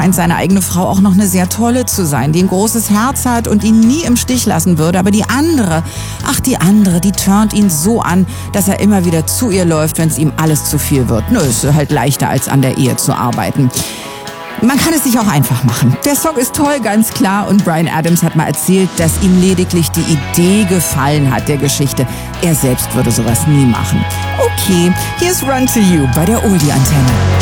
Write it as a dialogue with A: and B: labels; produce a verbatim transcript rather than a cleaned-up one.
A: scheint seine eigene Frau auch noch eine sehr tolle zu sein, die ein großes Herz hat und ihn nie im Stich lassen würde. Aber die andere, ach die andere, die turnt ihn so an, dass er immer wieder zu ihr läuft, wenn es ihm alles zu viel wird. Nö, ist halt leichter, als an der Ehe zu arbeiten. Man kann es sich auch einfach machen. Der Song ist toll, ganz klar. Und Bryan Adams hat mal erzählt, dass ihm lediglich die Idee gefallen hat, der Geschichte. Er selbst würde sowas nie machen. Okay, hier ist Run to You bei der Oldie-Antenne.